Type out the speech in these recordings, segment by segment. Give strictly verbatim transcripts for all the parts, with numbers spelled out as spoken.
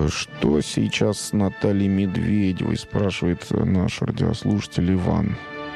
Что сейчас с Натальей Медведевой, спрашивает наш радиослушатель Иван.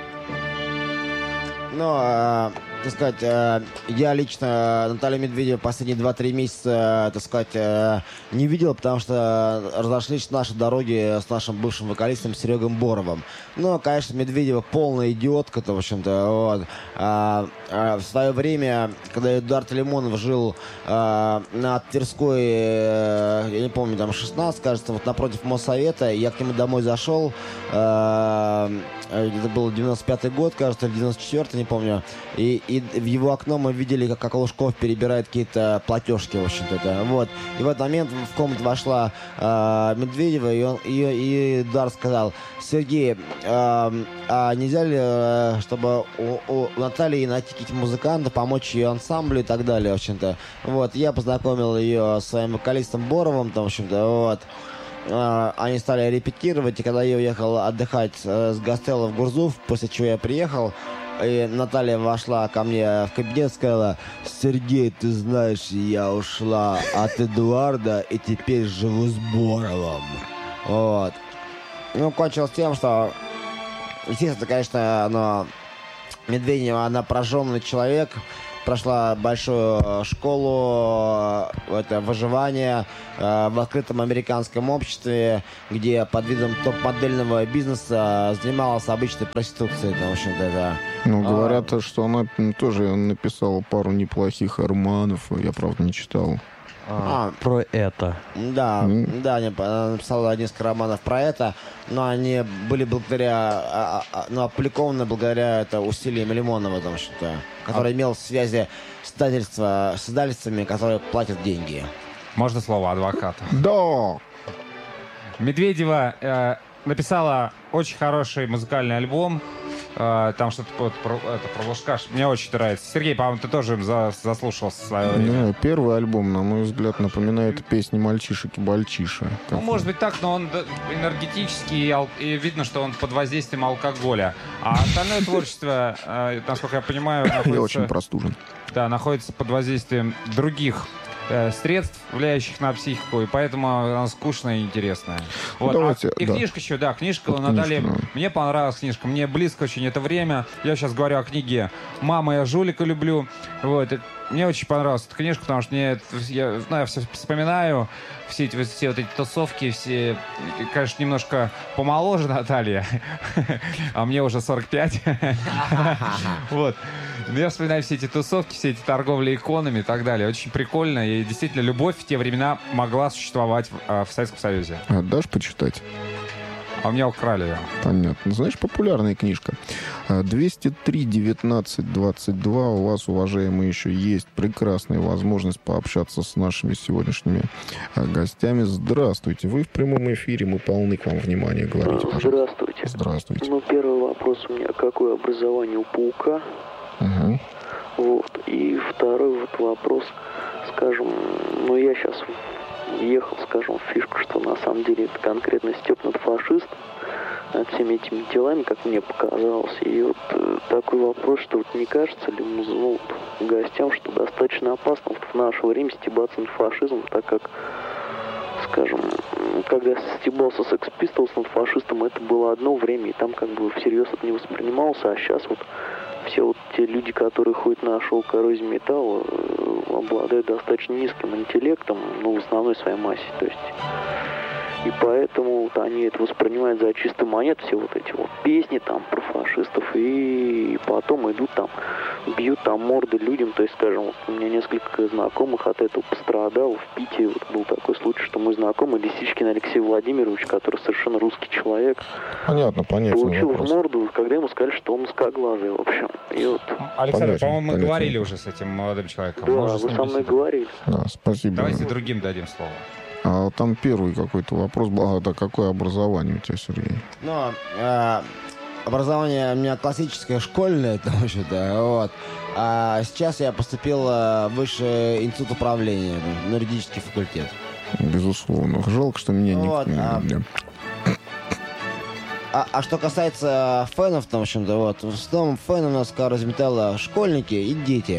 Ну, э, так сказать, э, я лично Наталью Медведеву последние два-три месяца, так сказать, э, не видел, потому что разошлись наши дороги с нашим бывшим вокалистом Серегой Боровым. Ну, конечно, Медведева полная идиотка-то, в общем-то, вот. А, а в свое время, когда Эдуард Лимонов жил а, на Тверской, э, я не помню, там шестнадцать, кажется, вот напротив Моссовета, я к нему домой зашел, а, это был девяносто пятый год, кажется, или девяносто четвёртый, не помню, и, и в его окно мы видели, как, как Лужков перебирает какие-то платежки, в общем-то, это, вот. И в этот момент в комнату вошла а, Медведева, и, он, и, и Эдуард сказал: Сергей, а, а нельзя ли, чтобы у, у Натальи найти каких-то музыкантов, помочь ее ансамблю и так далее, в общем-то. Вот, я познакомил ее с своим вокалистом Боровым, там, в общем-то, вот. Они стали репетировать, и когда я уехал отдыхать с гастелла в Гурзуф, после чего я приехал, и Наталья вошла ко мне в кабинет и сказала: Сергей, ты знаешь, я ушла от Эдуарда и теперь живу с Боровым. Вот. Ну, кончилось тем, что, естественно, конечно, но Медведева, она прожженный человек, прошла большую школу это, выживания э, в открытом американском обществе, где под видом топ-модельного бизнеса занималась обычной проституцией. Там, в общем-то, да. Ну, говорят, а... что она тоже написала пару неплохих романов, я, правда, не читал. А, а, про это. Да, mm. да, она написала несколько романов про это, но они были благодаря, ну, опубликованы благодаря это усилиям Лимонова, там что-то, который а... имел связи с издательства, с издательствами, которые платят деньги. Можно слово адвоката? Да. Медведева э, написала очень хороший музыкальный альбом. Там что-то вот, про, это, про Лужкаш. Мне очень нравится. Сергей, по-моему, ты тоже им за, заслушался в свое время. Да, первый альбом, на мой взгляд, напоминает песни мальчишек и бальчиша. Ну, может быть так, но он энергетический, и видно, что он под воздействием алкоголя. А остальное творчество, насколько я понимаю, находится... Я очень простужен. Да, находится под воздействием других средств, влияющих на психику, и поэтому она скучная и интересная. Вот. Давайте, а, и да. книжка еще, да, книжка вот у Натальи. Книжка, да. Мне понравилась книжка, мне близко очень это время. Я сейчас говорю о книге «Мама, я жулика люблю». Вот. Мне очень понравилась эта книжка, потому что мне, я знаю, все вспоминаю, все эти, все вот эти тусовки, все, конечно, немножко помоложе Наталья, а мне уже сорок пять. Вот. Я вспоминаю все эти тусовки, все эти торговли иконами и так далее. Очень прикольно, и действительно любовь в те времена могла существовать в, в Советском Союзе. Отдашь почитать? А у меня украли ее. Понятно. Знаешь, популярная книжка. двести три девятнадцать двадцать два. У вас, уважаемые, еще есть прекрасная возможность пообщаться с нашими сегодняшними гостями. Здравствуйте. Вы в прямом эфире. Мы полны к вам внимания. Говорите, пожалуйста. Здравствуйте. Здравствуйте. Ну, первый вопрос у меня. Какое образование у паука? Угу. Вот. И второй вот вопрос. Скажем, ну, я сейчас... ехал, скажем, в фишку, что на самом деле это конкретно стёб над фашист, над всеми этими делами, как мне показалось. И вот э, такой вопрос, что вот не кажется ли ну, вот, гостям, что достаточно опасно вот, в наше время стебаться над фашизмом, так как, скажем, когда стебался Sex Pistols над фашистом, это было одно время, и там как бы всерьез это не воспринимался, а сейчас вот все вот те люди, которые ходят на шоу «Коррозия металла», обладают достаточно низким интеллектом, ну, в основной своей массе, то есть. И поэтому вот они это воспринимают за чистую монету, все вот эти вот песни там про фашистов, и потом идут там, бьют там морды людям, то есть, скажем, вот у меня несколько знакомых от этого пострадало. В Питере вот был такой случай, что мой знакомый Лисичкин Алексей Владимирович, который совершенно русский человек, понятно, понятно, получил вопрос. в морду, когда ему сказали, что он узкоглазый, в общем. И вот... Александр, по-моему, мы понятно. говорили уже с этим молодым человеком. Да, вы со мной говорили. Да, спасибо. Давайте другим дадим слово. А там первый какой-то вопрос был. А, да, какое образование у тебя, Сергей? Ну, э, образование у меня классическое, школьное, там вообще-то, вот. А сейчас я поступил в Высший институт управления, на юридический факультет. Безусловно. Жалко, что меня вот, не... а... не... А, а что касается фенов, там, в общем-то, вот, в основном фены у нас, как разметало, школьники и дети.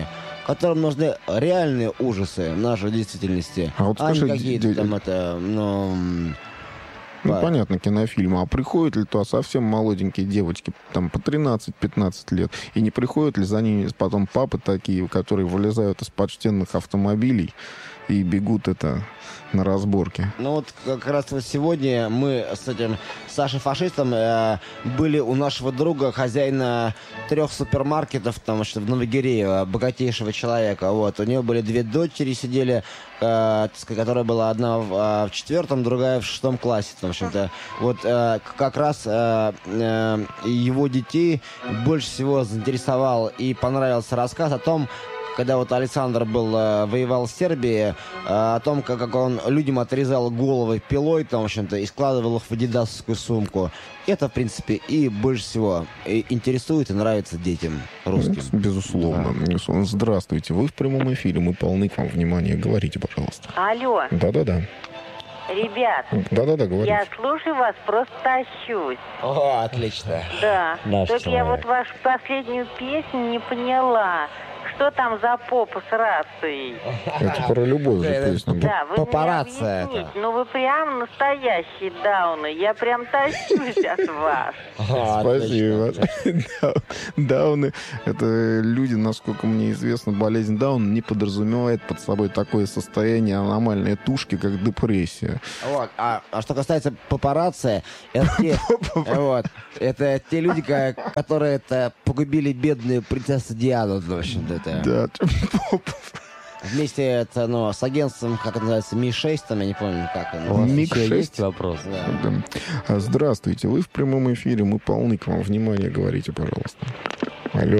которым нужны реальные ужасы нашей действительности, А вот а не скажи, какие-то дядя- там это, ну... Ну, да. понятно, кинофильмы. А приходят ли то совсем молоденькие девочки, там, по тринадцать-пятнадцать лет, и не приходят ли за ними потом папы такие, которые вылезают из почтенных автомобилей и бегут это на разборки? Ну вот как раз вот сегодня мы с этим Сашей Фашистом э, были у нашего друга, хозяина трех супермаркетов там что в Новогиреево, богатейшего человека. Вот. У него были две дочери, сидели, э, так сказать, которая была одна в, э, в четвертом, другая в шестом классе. Там, в общем-то. Вот э, как раз э, э, его детей больше всего заинтересовал и понравился рассказ о том, когда вот Александр был, э, воевал в Сербии, э, о том, как, как он людям отрезал головы пилой, там, в общем-то, и складывал их в адидасовскую сумку. Это, в принципе, и больше всего и интересует и нравится детям русским. Безусловно. Здравствуйте. Вы в прямом эфире. Мы полны к вам внимания. Говорите, пожалуйста. Алло, Да-да-да. ребят, Да-да-да, говорите. я слушаю вас, просто тащусь. О, отлично. Да, Наш только я человек. вот вашу последнюю песню не поняла. Что там за попа с рацией? Это про любовь же Это- песня была. Да, вы мне Папарацци объясните. это. Ну вы прям настоящие дауны. Я прям тащусь от вас. О, Спасибо. отлично. Да- Дауны — это люди, насколько мне известно, болезнь Дауна не подразумевает под собой такое состояние аномальной тушки, как депрессия. Вот. А, а что касается папарацци, это те, вот, это те люди, ка- которые это погубили бедную принцессу Диану, в общем-то, это. Да. Вместе это, ну, с агентством, как это называется, Ми шесть, там, я не помню, как У оно. вас Миг еще шесть. есть вопрос? Да. Да. А, Здравствуйте, вы в прямом эфире, мы полны к вам внимания, говорите, пожалуйста. Алло.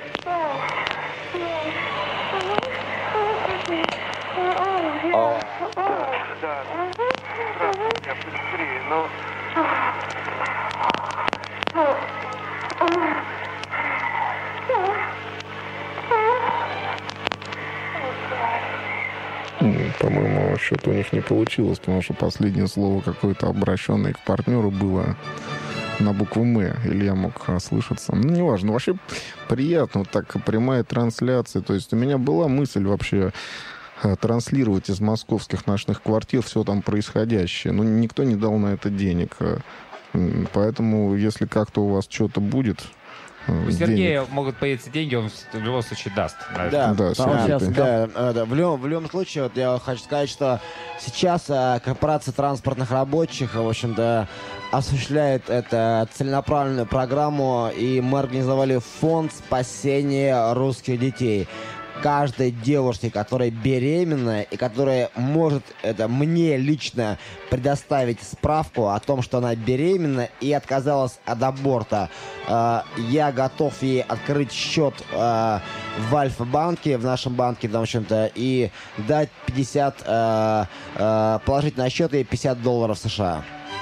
М, По-моему, что-то у них не получилось, потому что последнее слово какое-то обращенное к партнеру было на букву «М», или я мог ослышаться. Ну, неважно. Вообще приятно, вот так прямая трансляция. То есть у меня была мысль вообще э, транслировать из московских ночных квартир все там происходящее. Но никто не дал на это денег. Э, м, Поэтому, если как-то у вас что-то будет... э, У денег- Сергея могут появиться деньги, он в любом случае даст. на это. Да, Да, потому Сергей, что, ты- да, э, да, в, любом, в любом случае, вот я хочу сказать, что сейчас э, корпорация транспортных рабочих, в общем-то, осуществляет это целенаправленную программу, и мы организовали фонд спасения русских детей. Каждой девушке, которая беременна и которая может это мне лично предоставить справку о том, что она беременна и отказалась от аборта, э, я готов ей открыть счет э, в Альфа-банке, в нашем банке, там, в общем-то, и дать пятьдесят, э, э, положить на счет ей пятьдесят долларов США.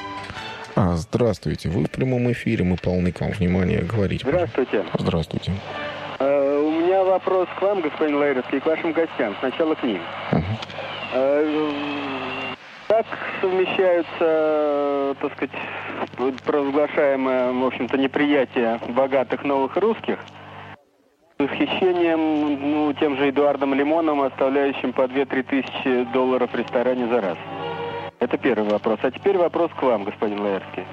А, здравствуйте, вы в прямом эфире, мы полны к вам внимания, говорите. пожалуйста. Здравствуйте. Здравствуйте. Э, у меня вопрос к вам, господин Лаерский, и к вашим гостям. Сначала к ним. Мгм. Э, как совмещаются, так сказать, провозглашаемое, в общем-то, неприятие богатых новых русских с восхищением, ну, тем же Эдуардом Лимоном, оставляющим по две-три тысячи долларов в ресторане за раз? Это первый вопрос. А теперь вопрос к вам, господин Лаерский.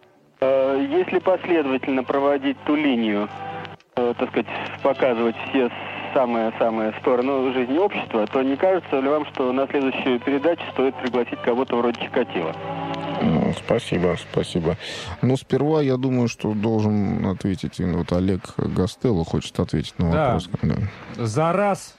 Э, Если последовательно проводить ту линию, э, так сказать, показывать все самые-самые стороны жизни общества, то не кажется ли вам, что на следующую передачу стоит пригласить кого-то вроде Чикатило? Ну, спасибо, спасибо. Ну, сперва я думаю, что должен ответить именно вот Олег Гастелло хочет ответить на Да. вопрос. Да. За раз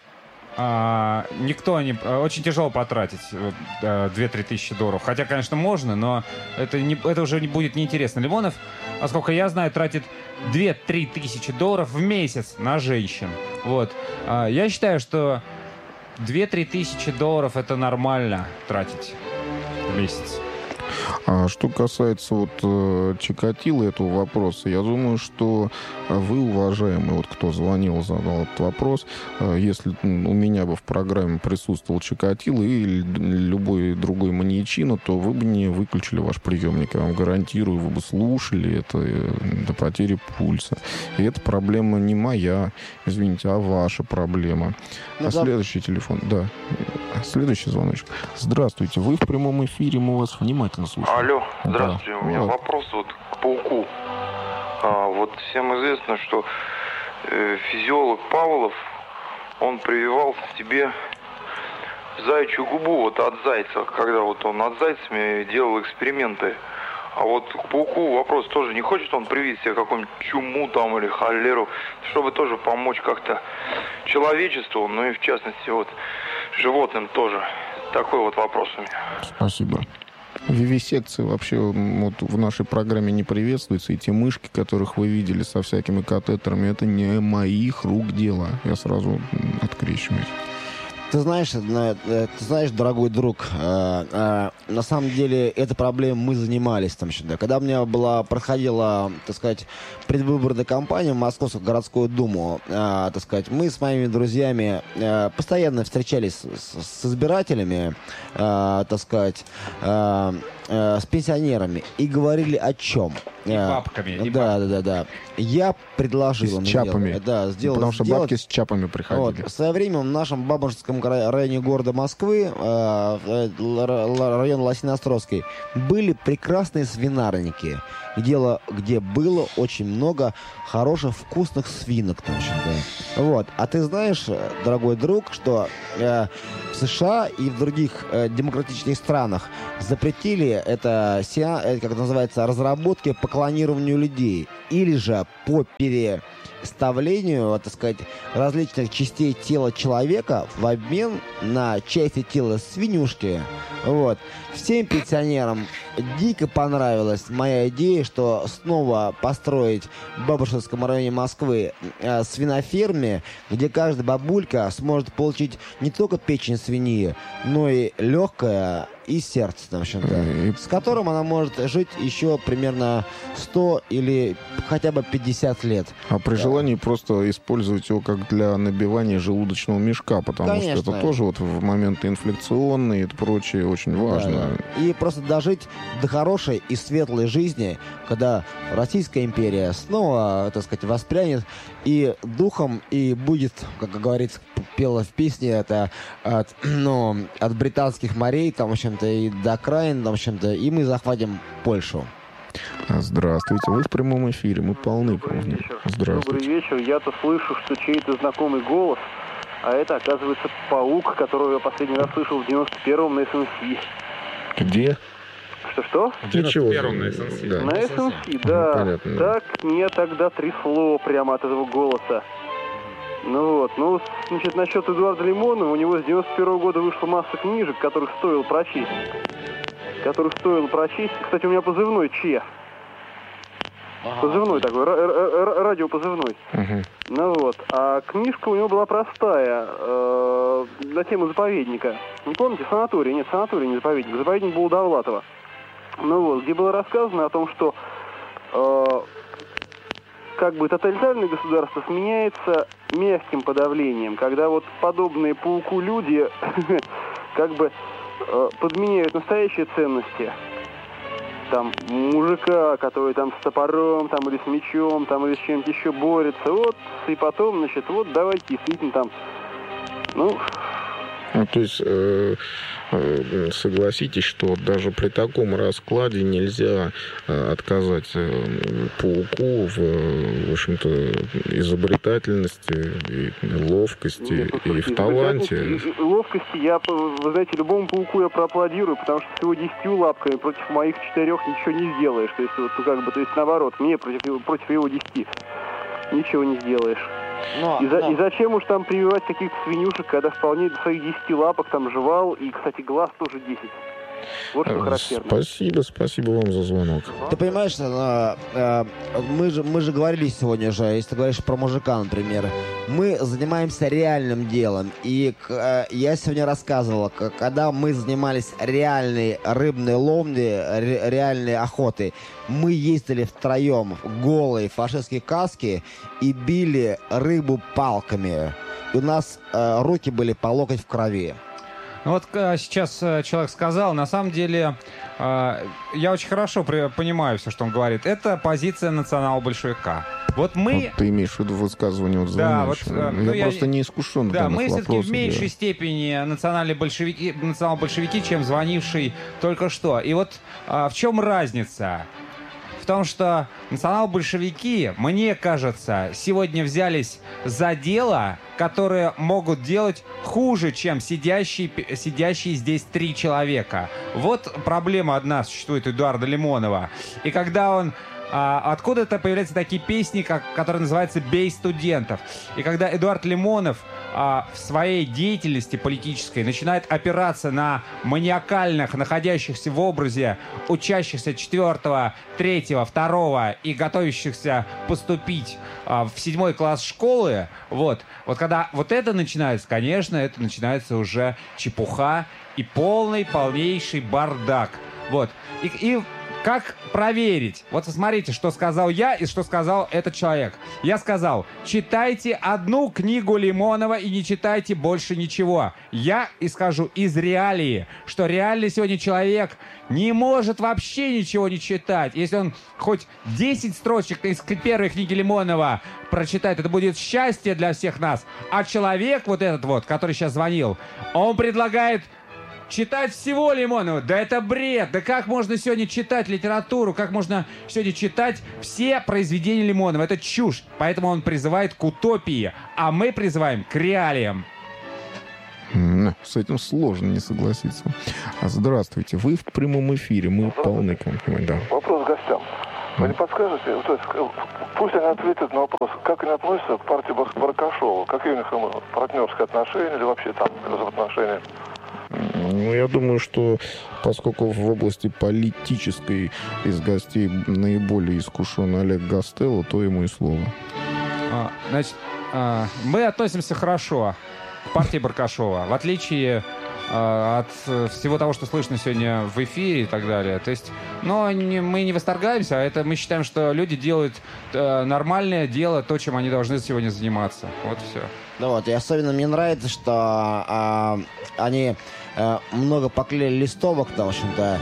а, никто не... а, Очень тяжело потратить вот, а, две-три тысячи долларов. Хотя, конечно, можно, но это, не, это уже не будет неинтересно. Лимонов, насколько я знаю, тратит две-три тысячи долларов в месяц на женщин. Вот. А, я считаю, что две-три тысячи долларов это нормально тратить в месяц. А что касается вот э, Чикатило, этого вопроса, я думаю, что вы, уважаемый, вот кто звонил, задал этот вопрос, э, если у меня бы в программе присутствовал Чикатило или любой другой маньячино, то вы бы не выключили ваш приемник. Я вам гарантирую, вы бы слушали это э, до потери пульса. И эта проблема не моя, извините, а ваша проблема. Ну, а да. Следующий телефон, да. Следующий звоночек. Здравствуйте, вы в прямом эфире, мы вас внимательно слушаем. Алло, здравствуйте. Да. У меня вот. вопрос вот к пауку. А, вот всем известно, что э, физиолог Павлов, он прививал себе заячью губу вот от зайца, когда вот он над зайцами делал эксперименты. А вот к пауку вопрос тоже, не хочет он привить себе какую-нибудь чуму там или холеру, чтобы тоже помочь как-то человечеству, ну и в частности вот животным тоже. Такой вот вопрос у меня. Спасибо. Вивисекции вообще вот в нашей программе не приветствуются. И те мышки, которых вы видели со всякими катетерами, это не моих рук дело. Я сразу открещиваюсь. Ты знаешь, ты знаешь, дорогой друг, на самом деле этой проблемой мы занимались там еще. Когда у меня была, проходила, так сказать, предвыборная кампания в Московскую городскую думу, так сказать, мы с моими друзьями постоянно встречались с, с избирателями, так сказать, с пенсионерами и говорили о чем? И бабками. И да, бабками. да, да, да. Я предложил им с чапами. Сделать, да, сделать, Потому что сделать, бабки с чапами приходили. Вот. В свое время в нашем Бабушкинском районе города Москвы, э, район Лосиноостровский, были прекрасные свинарники, где, где было очень много хороших, вкусных свинок. Там, да. Вот. А ты знаешь, дорогой друг, что э, в США и в других э, демократических странах запретили это, как это называется, разработки по клонированию людей или же по переставлению, так сказать, различных частей тела человека в обмен на части тела свинюшки. Вот. Всем пенсионерам дико понравилась моя идея, что снова построить в Бабушкинском районе Москвы э, свиноферме, где каждая бабулька сможет получить не только печень свиньи, но и легкое и сердце, в общем-то, с которым она может жить еще примерно сто или хотя бы пятьдесят лет. А при желании просто использовать его как для набивания желудочного мешка, потому Конечно. что это тоже вот в моменты инфляционные и прочее очень важно. Да, да. И просто дожить до хорошей и светлой жизни, когда Российская империя снова, так сказать, воспрянет и духом, и будет, как говорится, пела в песне, это от, ну, от британских морей, там, в общем-то, и до окраин, там, в общем-то, и мы захватим Польшу. Здравствуйте, вы в прямом эфире, мы полны. Добрый вечер. Здравствуйте. Добрый вечер. Я-то слышу, что чей-то знакомый голос, а это, оказывается, паук, которого я последний раз слышал в девяносто первом на эс эн си. Где? Что-что? Для чего? На эс эн си. Да. На эс эн си, да. Понятно, да. Так меня тогда трясло прямо от этого голоса. Ну вот, ну, значит, насчет Эдуарда Лимонова, у него с девяносто первого года вышла масса книжек, которых стоило прочесть. Которых стоило прочесть. Кстати, у меня позывной Че. Ага. Позывной такой, радиопозывной. Угу. Ну вот, а книжка у него была простая, э, на тему заповедника. Не помните, санаторий? Нет, санаторий не заповедник, заповедник был у Довлатова. Ну вот, где было рассказано о том, что э, как бы тоталитарное государство сменяется мягким подавлением, когда вот подобные пауку люди как бы э, подменяют настоящие ценности. Там мужика, который там с топором, там или с мечом, там или с чем-то еще борется, вот, и потом, значит, вот давайте действительно там, ну... Ну, то есть э, э, согласитесь, что даже при таком раскладе нельзя э, отказать э, пауку в, в общем-то, изобретательности, и ловкости, Нет, ну, и в таланте. И, ловкости я, вы знаете, любому пауку я проаплодирую, потому что с его десятью лапками против моих четырех ничего не сделаешь. То есть, вот, ну, как бы, то есть наоборот, мне против, против его десяти ничего не сделаешь. Но, и, за, но... и зачем уж там прививать каких-то свинюшек, когда вполне до своих десяти лапок там жевал, и, кстати, глаз тоже десять. Вот что характерно. Спасибо, спасибо вам за звонок. Ты понимаешь, э, э, мы, же, мы же говорили сегодня же, если ты говоришь про мужика, например, мы занимаемся реальным делом. И э, я сегодня рассказывал, когда мы занимались реальной рыбной ловлей, ре, реальной охотой, мы ездили втроем в голые фашистские каски и били рыбу палками. И у нас э, руки были по локоть в крови. Ну вот э, сейчас э, человек сказал, на самом деле, э, я очень хорошо при, понимаю все, что он говорит. Это позиция национал-большевика. Вот мы... Вот ты имеешь в виду высказывание вот да, вот, звонящего. э, я ну, просто я... не искушен в Да, данных мы все-таки вопросах, в меньшей да. степени национальные большевики, национал-большевики, чем звонивший только что. И вот э, в чем разница? В том, что национал-большевики, мне кажется, сегодня взялись за дело, которое могут делать хуже, чем сидящие, сидящие здесь три человека. Вот проблема одна существует у Эдуарда Лимонова. И когда он... А, откуда-то появляются такие песни, как, которые называются «Бей студентов». И когда Эдуард Лимонов а, в своей деятельности политической начинает опираться на маниакальных, находящихся в образе учащихся четвертого, третьего, второго и готовящихся поступить а, в седьмой класс школы, вот, вот когда вот это начинается, конечно, это начинается уже чепуха и полный, полнейший бардак. Вот. И, и как проверить? Вот смотрите, что сказал я и что сказал этот человек. Я сказал, читайте одну книгу Лимонова и не читайте больше ничего. Я исхожу из реалии, что реальный сегодня человек не может вообще ничего не читать. Если он хоть десять строчек из первой книги Лимонова прочитает, это будет счастье для всех нас. А человек вот этот вот, который сейчас звонил, он предлагает... читать всего Лимонова? Да это бред! Да как можно сегодня читать литературу? Как можно сегодня читать все произведения Лимонова? Это чушь. Поэтому он призывает к утопии, а мы призываем к реалиям. С этим сложно не согласиться. Здравствуйте, вы в прямом эфире, мы полны комплиментов. Да. Вопрос гостям. Вы не подскажете, то есть, пусть они ответят на вопрос, как они относятся к партии Баркашова? Какие у них партнерские отношения или вообще там отношения? Ну, я думаю, что поскольку в области политической из гостей наиболее искушен Олег Гастелло, то ему и слово. А, значит, а, мы относимся хорошо к партии Баркашова, в отличие а, от всего того, что слышно сегодня в эфире и так далее. То есть, но не, мы не восторгаемся, а это мы считаем, что люди делают а, нормальное дело, то, чем они должны сегодня заниматься. Вот и все. Ну вот, и особенно мне нравится, что а, они а, много поклеили листовок, в общем-то,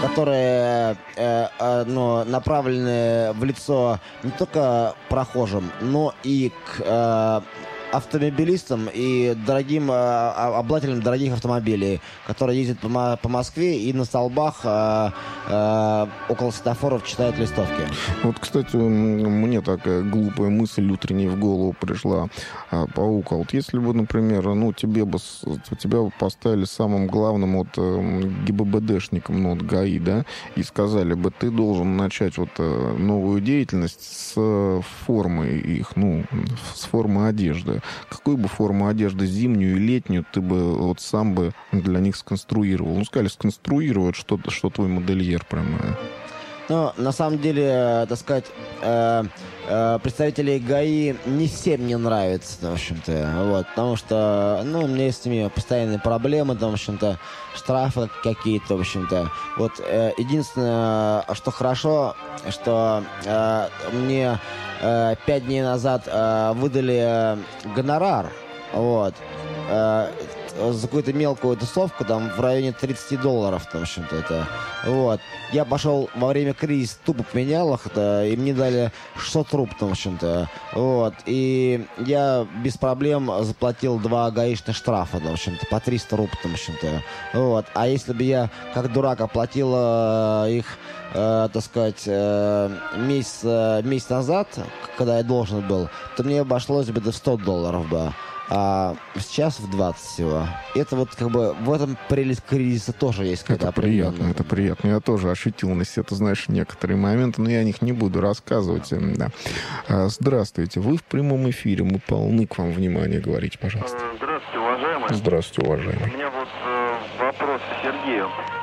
которые а, а, ну, направлены в лицо не только прохожим, но и к а, автомобилистам и дорогим а, обладателям дорогих автомобилей, которые ездят по, по Москве и на столбах а, а, около светофоров читают листовки. Вот, кстати, мне такая глупая мысль утренней в голову пришла. Паука, вот если бы, например, ну, тебе бы, тебя бы поставили самым главным вот ГИБДДшником, ну, вот ГАИ, да, и сказали бы, ты должен начать вот новую деятельность с формы их, ну, с формы одежды. Какую бы форму одежды, зимнюю и летнюю, ты бы вот сам бы для них сконструировал? Ну, сказали, сконструировать, что, что твой модельер прямо. Ну, на самом деле, так сказать, э, э, представителей ГАИ не всем не нравится, в общем-то, вот, потому что, ну, у меня есть с ними постоянные проблемы, там, в общем-то, штрафы какие-то, в общем-то. Вот, э, единственное, что хорошо, что э, мне э, пять дней назад э, выдали гонорар, вот, э, за какую-то мелкую тусовку, там, в районе тридцать долларов, там, в общем-то, это, вот. Я пошел во время кризиса, тупо поменял их, да, и мне дали шестьсот рублей, там, в общем-то, вот. И я без проблем заплатил два гаишных штрафа, там, в общем-то, по триста рублей, там, в общем-то, вот. А если бы я, как дурак, оплатил э, их, э, так сказать, э, месяц, э, месяц назад, когда я должен был, то мне обошлось бы до сто долларов бы. А сейчас в двадцать всего. Это вот как бы в этом прелесть кризиса тоже есть какая-то Это приятно, это приятно. Я тоже ощутил на себе, ты знаешь, некоторые моменты, но я о них не буду рассказывать. Да. Здравствуйте, вы в прямом эфире, мы полны к вам внимания, говорите, пожалуйста. Здравствуйте, уважаемый. Здравствуйте, уважаемый. У меня вот э, вопрос к Сергею.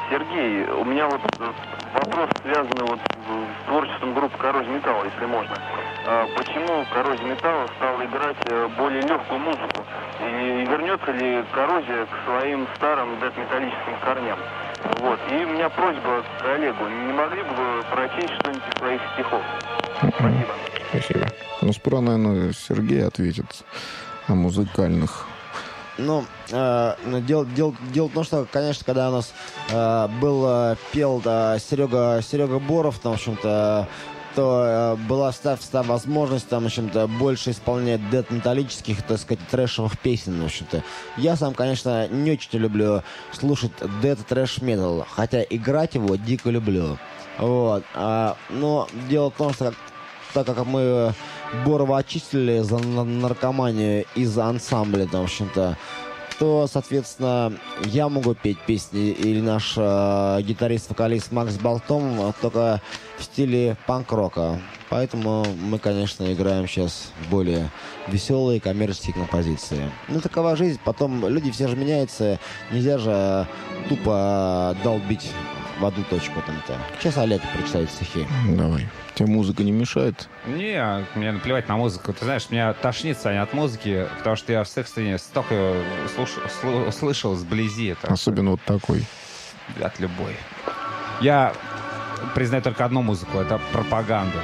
Сергей, у меня вот вопрос связанный вот с творчеством группы «Коррозия металла», если можно. А почему «Коррозия металла» стала играть более легкую музыку? И вернется ли «Коррозия» к своим старым дэт-металлическим корням? Вот. И у меня просьба к Олегу, не могли бы вы прочесть что-нибудь из своих стихов? Спасибо. Спасибо. Ну, сперва, наверное, Сергей ответит о музыкальных. Ну, э, дело, дело, дело в том, что, конечно, когда у нас э, был, э, пел э, Серега, Серега Боров, там, в общем-то, то э, была всегда, всегда возможность, там, в общем-то, больше исполнять дэт-металлических, так сказать, трэшевых песен, в общем-то. Я сам, конечно, не очень люблю слушать дэт трэш-метал, хотя играть его дико люблю. Вот. А, но дело в том, что так как мы Борова очистили за наркоманию из ансамбля, там, в общем-то, то, соответственно, я могу петь песни, или наш э, гитарист-вокалист Макс Болтом, только в стиле панк-рока. Поэтому мы, конечно, играем сейчас более веселые коммерческие композиции. Ну, такова жизнь. Потом люди все же меняются. Нельзя же тупо долбить в одну точку там-то. Сейчас Олег прочитает стихи. Давай. Тебе музыка не мешает? Не, мне наплевать на музыку. Ты знаешь, меня тошнит, Саня, от музыки, потому что я в сексе столько слуш... слу... слышал сблизи. Особенно вот такой. От любой. Я признаю только одну музыку, это пропаганда.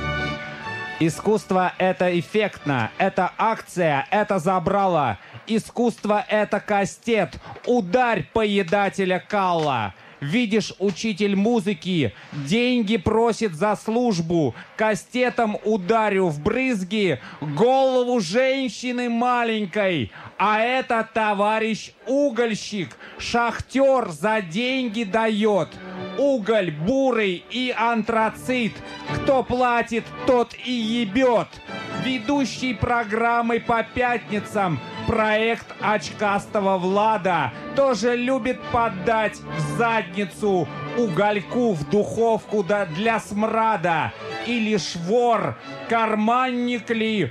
Искусство — это эффектно, это акция, это забрало. Искусство — это кастет, ударь поедателя калла. Видишь, учитель музыки деньги просит за службу. Кастетом ударю в брызги голову женщины маленькой. А это товарищ угольщик, шахтер за деньги дает. Уголь, бурый и антрацит. Кто платит, тот и ебет. Ведущий программы по пятницам проект очкастого Влада тоже любит поддать в задницу угольку в духовку да для смрада. И лишь вор, карманник ли,